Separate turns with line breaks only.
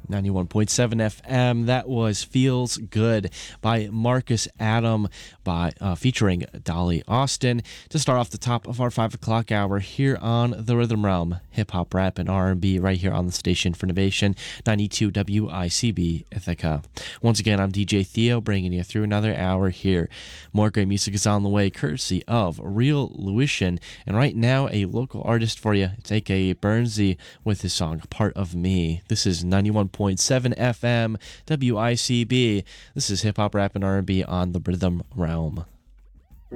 91.7 FM. That was Feels Good by Marcus Adam featuring Dolly Austin to start off the top of our 5 o'clock hour here on The Rhythm Realm. Hip-hop, rap, and R&B right here on the station for Innovation, 92 WICB Ithaca. Once again, I'm DJ Theo bringing you through another hour here. More great music is on the way courtesy of Real Lucian. And right now, a local artist for you. It's A.K.A. Burnsy with his song Part of Me. This is 91.7 FM WICB. This is hip hop, rap, and R&B on the Rhythm Realm.